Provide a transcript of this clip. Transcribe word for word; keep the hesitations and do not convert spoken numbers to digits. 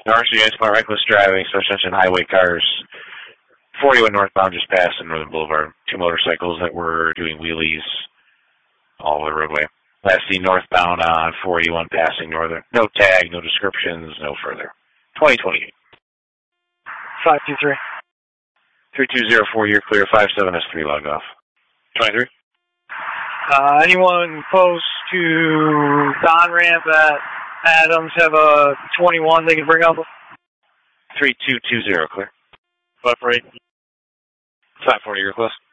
R C I Smart Reckless Driving, Special Attention Highway Cars. forty-one northbound just passed in Northern Boulevard. Two motorcycles that were doing wheelies all over the roadway. Last seen northbound on forty-one passing northern. No tag, no descriptions, no further. twenty twenty-eight. five two three. three two zero four, you're clear. five seven S three, log off. twenty-three. Uh, anyone close to the on-ramp at Adams have a twenty-one they can bring up? three two two zero, clear. five four eight. five forty, you're close.